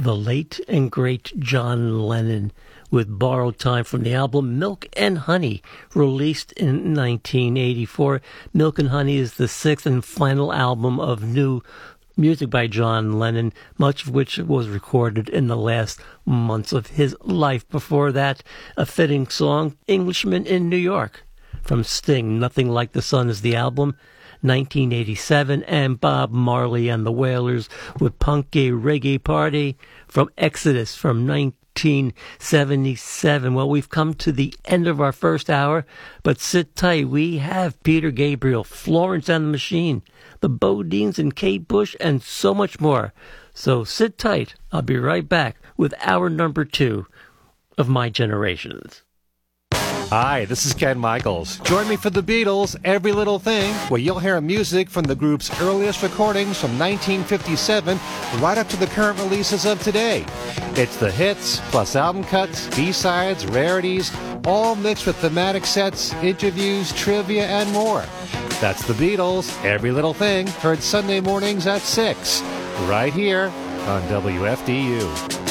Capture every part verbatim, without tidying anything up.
the late and great John Lennon with Borrowed Time from the album Milk and Honey, released in nineteen eighty-four. Milk and Honey is the sixth and final album of new music by John Lennon, much of which was recorded in the last months of his life. Before that, a fitting song, Englishman in New York, from Sting. Nothing Like the Sun is the album, nineteen eighty-seven, and Bob Marley and the Wailers with Punky Reggae Party from Exodus from nineteen seventy-seven. Well, we've come to the end of our first hour, but sit tight. We have Peter Gabriel, Florence and the Machine, the Bodines and Kate Bush, and so much more. So sit tight. I'll be right back with hour number two of My Generations. Hi, this is Ken Michaels. Join me for the Beatles' Every Little Thing, where you'll hear music from the group's earliest recordings from nineteen fifty-seven right up to the current releases of today. It's the hits, plus album cuts, B-sides, rarities, all mixed with thematic sets, interviews, trivia, and more. That's the Beatles' Every Little Thing, heard Sunday mornings at six, right here on W F D U.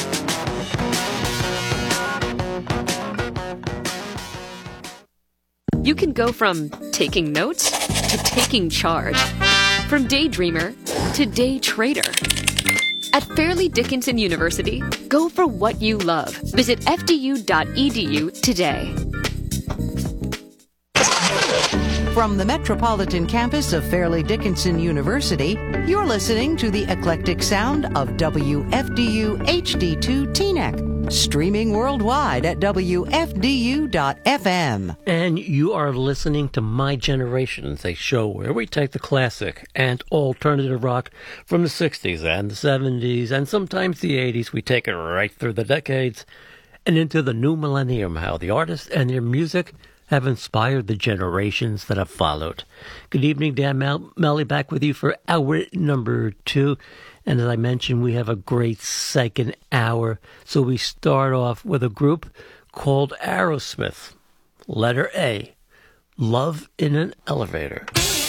You can go from taking notes to taking charge, from daydreamer to day trader. At Fairleigh Dickinson University, go for what you love. Visit f d u dot e d u today. From the metropolitan campus of Fairleigh Dickinson University, you're listening to the eclectic sound of W F D U H D two Teaneck, streaming worldwide at w f d u dot f m. And you are listening to My Generations, a show where we take the classic and alternative rock from the sixties and the seventies and sometimes the eighties. We take it right through the decades and into the new millennium, how the artists and their music have inspired the generations that have followed. Good evening, Dan Mel- Melly, back with you for hour number two. And as I mentioned, we have a great second hour. So we start off with a group called Aerosmith. Letter A, Love in an Elevator.